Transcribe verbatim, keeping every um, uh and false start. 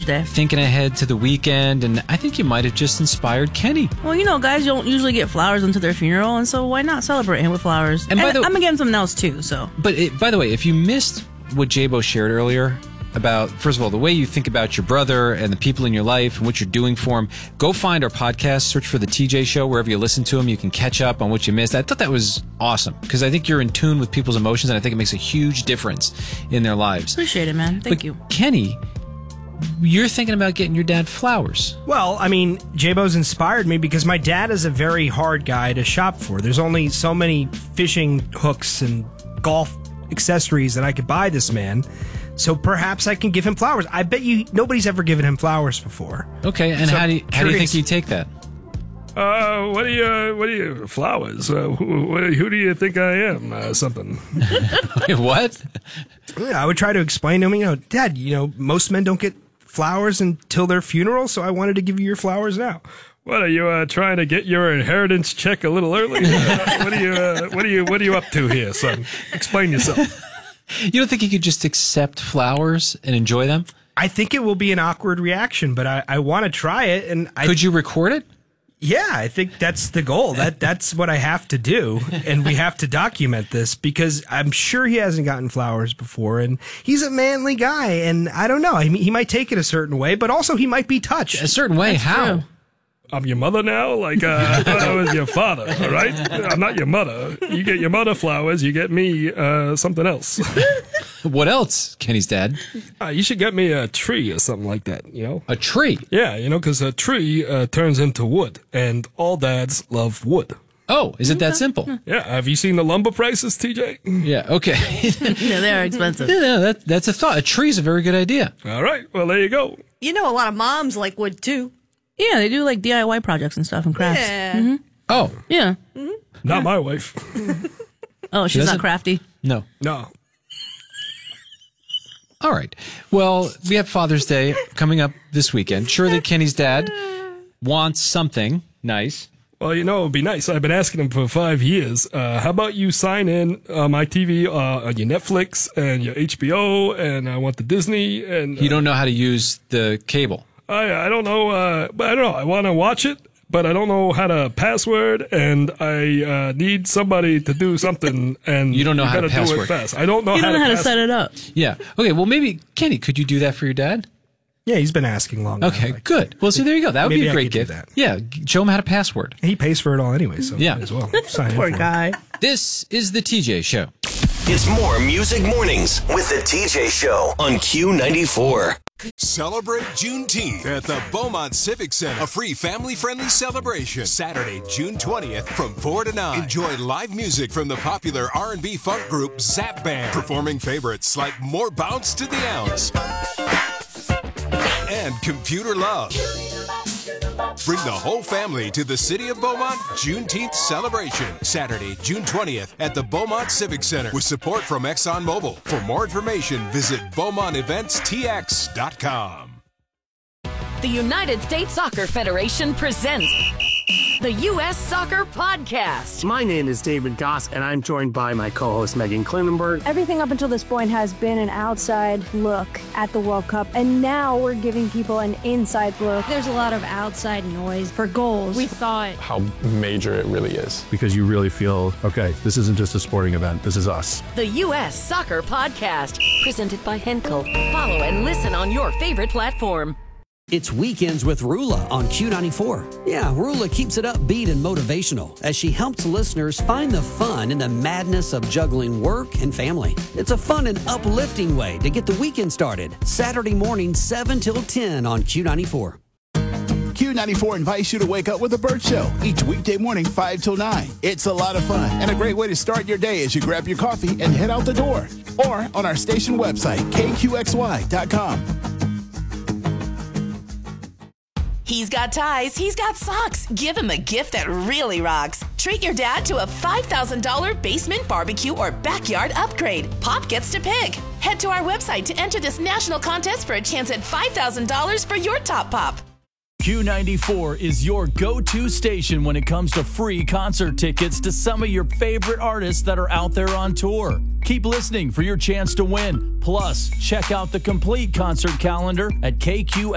Day. Thinking ahead to the weekend, and I think you might have just inspired Kenny. Well, you know, guys don't usually get flowers until their funeral, and so why not celebrate him with flowers? And, by and the, I'm getting something else, too, so. But, it, by the way, if you missed what J-Bo shared earlier about, first of all, the way you think about your brother and the people in your life and what you're doing for him, go find our podcast, search for The T J Show, wherever you listen to him. You can catch up on what you missed. I thought that was awesome, because I think you're in tune with people's emotions, and I think it makes a huge difference in their lives. Appreciate it, man. Thank but you. Kenny, you're thinking about getting your dad flowers. Well, I mean, J-Bo's inspired me because my dad is a very hard guy to shop for. There's only so many fishing hooks and golf accessories that I could buy this man. So perhaps I can give him flowers. I bet you nobody's ever given him flowers before. Okay, and So how do you, how do you think curious- you take that? Uh, what do you, what do you, flowers? Uh, who, who do you think I am? Uh, something. Wait, what? Yeah, I would try to explain to him, you know, Dad, you know, most men don't get flowers until their funeral, so I wanted to give you your flowers now. What are you uh, trying to get your inheritance check a little early? Uh, what are you, uh, what are you, what are you up to here, son? Explain yourself. You don't think you could just accept flowers and enjoy them? I think it will be an awkward reaction, but I, I want to try it. And I, Could you record it? Yeah, I think that's the goal. That that's what I have to do, and we have to document this because I'm sure he hasn't gotten flowers before, and he's a manly guy, and I don't know. I mean, he might take it a certain way, but also he might be touched. A certain way? That's How? true. I'm your mother now? Like, uh, I thought I was your father, all right? I'm not your mother. You get your mother flowers, you get me uh, something else. What else, Kenny's dad? Uh, you should get me a tree or something like that, you know? A tree. Yeah, you know, because a tree uh, turns into wood, and all dads love wood. Oh, is it that simple? Yeah, have you seen the lumber prices, T J? Yeah, okay. Yeah, they are expensive. yeah, no, that, that's a thought. A tree's a very good idea. All right, well, there you go. You know, a lot of moms like wood too. Yeah, they do like D I Y projects and stuff and crafts. Yeah. Mm-hmm. Oh, Yeah. Not my wife. Oh, she's doesn't- not crafty. no. No. All right. Well, we have Father's Day coming up this weekend. Sure that Kenny's dad wants something nice. Well, you know, it would be nice. I've been asking him for five years. Uh, how about you sign in uh, my T V uh, on your Netflix and your H B O, and I want the Disney. And uh, You don't know how to use the cable. I I don't know, uh, but I don't know. I want to watch it, but I don't know how to password, and I uh, need somebody to do something. And You don't know how to gotta do password. it fast. I don't know You how don't know how to pass- set it up. Yeah. Okay, well, maybe, Kenny, could you do that for your dad? Yeah, he's been asking long. now, Okay, like- good. Well, see, there you go. That would Maybe be a I great could do gift. that. Yeah, g- show him how to password. He pays for it all anyway, so Yeah. might as well sign in Poor for it. guy. This is the T J Show. It's more Music Mornings with the T J Show on Q ninety-four. Celebrate Juneteenth at the Beaumont Civic Center. A free family-friendly celebration. Saturday, June twentieth from four to nine. Enjoy live music from the popular R and B funk group Zap Band. Performing favorites like More Bounce to the Ounce and Computer Love. Bring the whole family to the City of Beaumont Juneteenth celebration. Saturday, June twentieth at the Beaumont Civic Center with support from ExxonMobil. For more information, visit Beaumont Events T X dot com. The United States Soccer Federation presents the U S Soccer Podcast. My name is David Goss, and I'm joined by my co-host Megan Klinenberg. Everything up until this point has been an outside look at the World Cup, and now we're giving people an inside look. There's a lot of outside noise for goals. We thought how major it really is. Because you really feel, okay, this isn't just a sporting event, this is us. The U S Soccer Podcast, presented by Henkel. Follow and listen on your favorite platform. It's Weekends with Rula on Q ninety-four. Yeah, Rula keeps it upbeat and motivational as she helps listeners find the fun in the madness of juggling work and family. It's a fun and uplifting way to get the weekend started. Saturday morning, seven till ten on Q ninety-four. Q ninety-four invites you to wake up with the Burt Show each weekday morning, five till nine. It's a lot of fun and a great way to start your day as you grab your coffee and head out the door. Or on our station website, K Q X Y dot com. He's got ties, he's got socks. Give him a gift that really rocks. Treat your dad to a five thousand dollars basement barbecue or backyard upgrade. Pop gets to pick. Head to our website to enter this national contest for a chance at five thousand dollars for your top pop. Q ninety-four is your go-to station when it comes to free concert tickets to some of your favorite artists that are out there on tour. Keep listening for your chance to win. Plus, check out the complete concert calendar at K Q